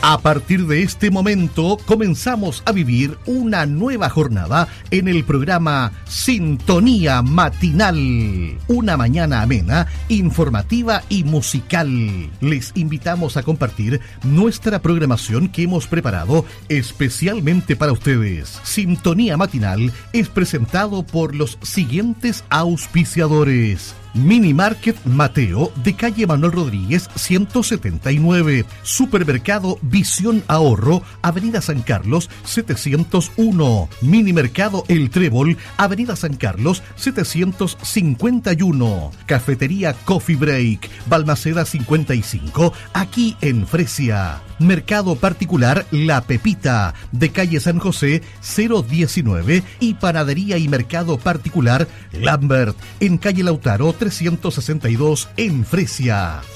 A partir de este momento comenzamos a vivir una nueva jornada en el programa Sintonía Matinal. Una mañana amena, informativa y musical. Les invitamos a compartir nuestra programación que hemos preparado especialmente para ustedes. Sintonía Matinal es presentado por los siguientes auspiciadores. Mini Market Mateo de calle Manuel Rodríguez 179. Supermercado Visión Ahorro, Avenida San Carlos 701. Mini Mercado El Trébol, Avenida San Carlos 751. Cafetería Coffee Break, Balmaceda 55, aquí en Fresia. Mercado Particular La Pepita, de calle San José 019 y Panadería y Mercado Particular Lambert, en calle Lautaro 362 en Fresia.